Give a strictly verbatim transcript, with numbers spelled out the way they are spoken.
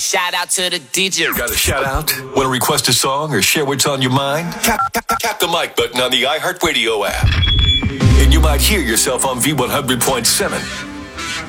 Shout out to the D J. Got a shout out? Want to request a song or share what's on your mind? Tap, tap, tap the mic button on the iHeartRadio app. And you might hear yourself on V one hundred point seven.